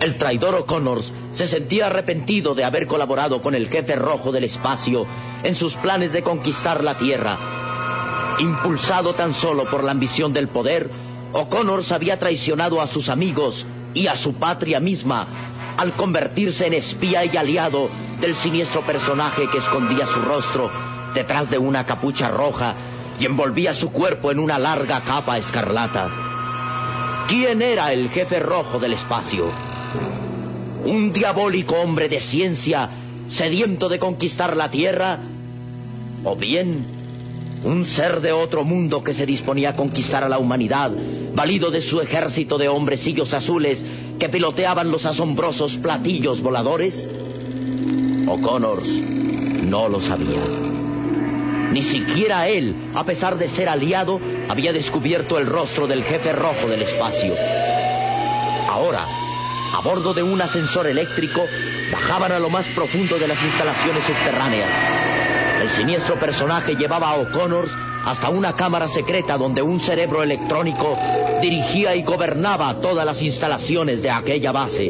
El traidor O'Connors se sentía arrepentido de haber colaborado con el jefe rojo del espacio en sus planes de conquistar la Tierra. Impulsado tan solo por la ambición del poder, O'Connors había traicionado a sus amigos y a su patria misma al convertirse en espía y aliado del siniestro personaje que escondía su rostro detrás de una capucha roja y envolvía su cuerpo en una larga capa escarlata. ¿Quién era el jefe rojo del espacio? ¿Un diabólico hombre de ciencia sediento de conquistar la Tierra? ¿O bien un ser de otro mundo que se disponía a conquistar a la humanidad, valido de su ejército de hombrecillos azules que piloteaban los asombrosos platillos voladores? O'Connors no lo sabía. Ni siquiera él, a pesar de ser aliado, había descubierto el rostro del jefe rojo del espacio. Ahora, a bordo de un ascensor eléctrico, bajaban a lo más profundo de las instalaciones subterráneas. El siniestro personaje llevaba a O'Connors hasta una cámara secreta donde un cerebro electrónico dirigía y gobernaba todas las instalaciones de aquella base.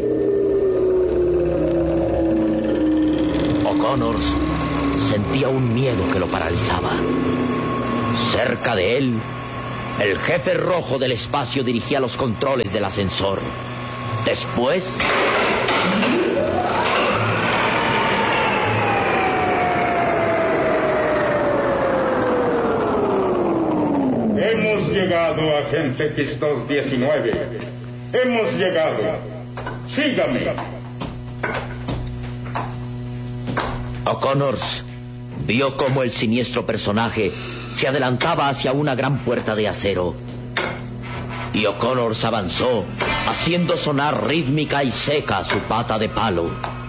O'Connors sentía un miedo que lo paralizaba. Cerca de él, el jefe rojo del espacio dirigía los controles del ascensor. Después, hemos llegado, agente X-219. Hemos llegado. Sígame. O'Connors vio cómo el siniestro personaje se adelantaba hacia una gran puerta de acero. Y O'Connors avanzó, haciendo sonar rítmica y seca su pata de palo.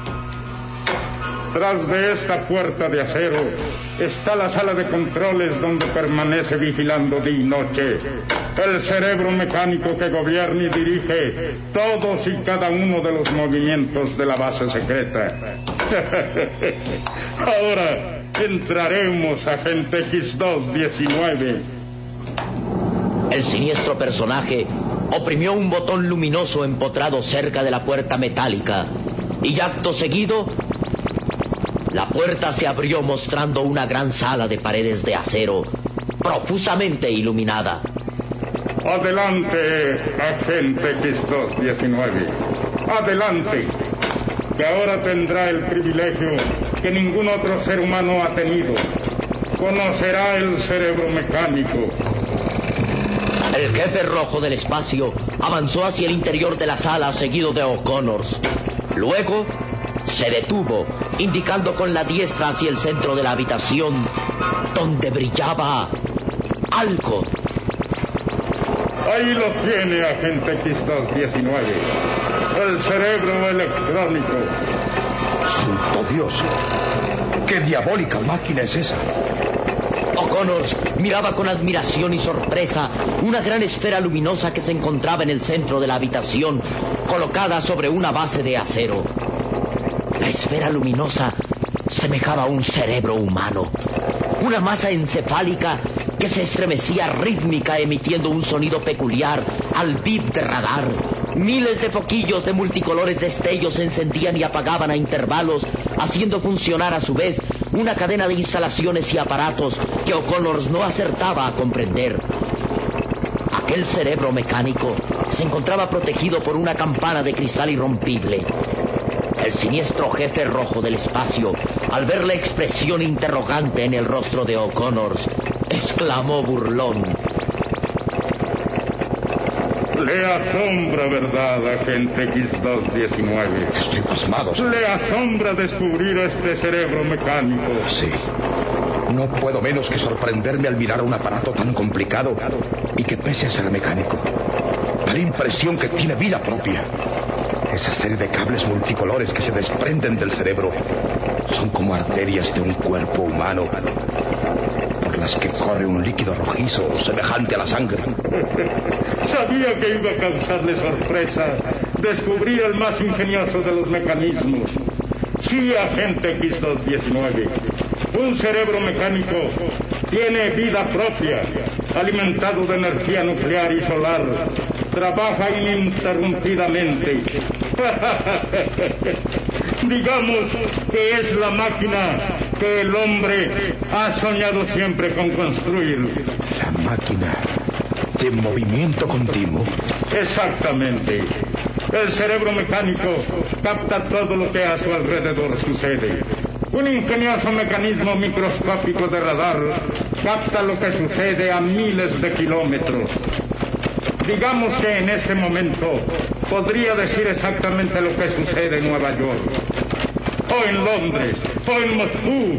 Tras de esta puerta de acero está la sala de controles donde permanece vigilando día y noche el cerebro mecánico que gobierna y dirige todos y cada uno de los movimientos de la base secreta. Ahora entraremos, agente X-219. El siniestro personaje oprimió un botón luminoso empotrado cerca de la puerta metálica y acto seguido la puerta se abrió mostrando una gran sala de paredes de acero profusamente iluminada. Adelante, agente X-219. Adelante, que ahora tendrá el privilegio que ningún otro ser humano ha tenido. Conocerá el cerebro mecánico. El jefe rojo del espacio avanzó hacia el interior de la sala seguido de O'Connors. Luego se detuvo, indicando con la diestra hacia el centro de la habitación, donde brillaba algo. Ahí lo tiene, agente X-219. El cerebro electrónico. ¡Santo Dios! ¡Qué diabólica máquina es esa! O'Connors miraba con admiración y sorpresa una gran esfera luminosa que se encontraba en el centro de la habitación, colocada sobre una base de acero. La esfera luminosa semejaba a un cerebro humano, una masa encefálica que se estremecía rítmica emitiendo un sonido peculiar al bip de radar. Miles de foquillos de multicolores destellos se encendían y apagaban a intervalos, haciendo funcionar a su vez una cadena de instalaciones y aparatos que O'Connors no acertaba a comprender. Aquel cerebro mecánico se encontraba protegido por una campana de cristal irrompible. El siniestro jefe rojo del espacio, al ver la expresión interrogante en el rostro de O'Connors, exclamó burlón: Le asombra, ¿verdad, agente X-219? Estoy pasmado. Le asombra descubrir este cerebro mecánico. Sí. No puedo menos que sorprenderme al mirar un aparato tan complicado y que pese a ser mecánico, da la impresión que tiene vida propia. Esa serie de cables multicolores que se desprenden del cerebro son como arterias de un cuerpo humano, por las que corre un líquido rojizo semejante a la sangre. Sabía que iba a causarle sorpresa descubrir el más ingenioso de los mecanismos. Sí, agente X-219. Un cerebro mecánico tiene vida propia, alimentado de energía nuclear y solar. trabaja ininterrumpidamente. Digamos que es la máquina que el hombre ha soñado siempre con construir. La máquina de movimiento continuo. Exactamente. El cerebro mecánico capta todo lo que a su alrededor sucede. Un ingenioso mecanismo microscópico de radar capta lo que sucede a miles de kilómetros. Digamos que en este momento podría decir exactamente lo que sucede en Nueva York, o en Londres, o en Moscú.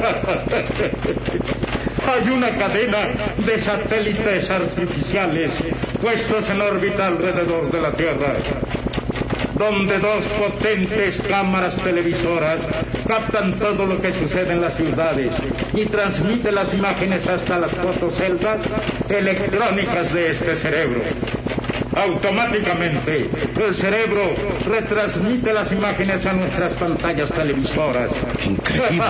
Hay una cadena de satélites artificiales puestos en órbita alrededor de la Tierra, donde dos potentes cámaras televisoras captan todo lo que sucede en las ciudades y transmiten las imágenes hasta las fotoceldas electrónicas de este cerebro. Automáticamente, el cerebro retransmite las imágenes a nuestras pantallas televisoras. Increíble.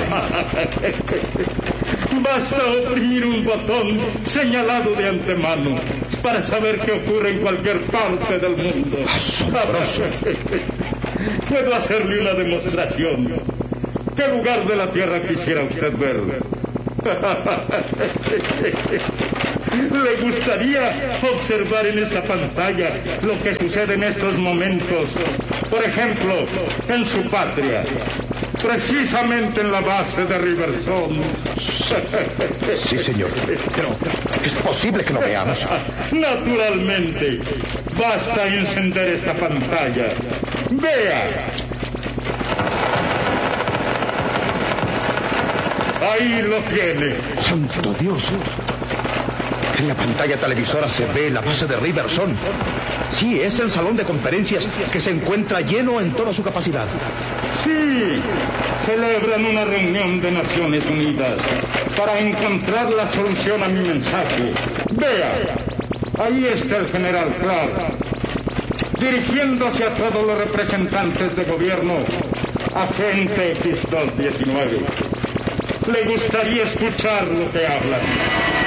Basta oprimir un botón señalado de antemano para saber qué ocurre en cualquier parte del mundo. Asombroso. Puedo hacerle una demostración. ¿Qué lugar de la Tierra quisiera usted ver? ¿Le gustaría observar en esta pantalla lo que sucede en estos momentos? Por ejemplo, en su patria, precisamente en la base de Riversong. Sí, señor. Pero es posible que lo veamos. Naturalmente. Basta encender esta pantalla. Vea. Ahí lo tiene. ¡Santo Dios! En la pantalla televisora se ve la base de Riversong. Sí, es el salón de conferencias que se encuentra lleno en toda su capacidad. Sí, celebran una reunión de Naciones Unidas para encontrar la solución a mi mensaje. Vea, ahí está el general Clark, dirigiéndose a todos los representantes de gobierno, agente X-219. ¿Le gustaría escuchar lo que hablan?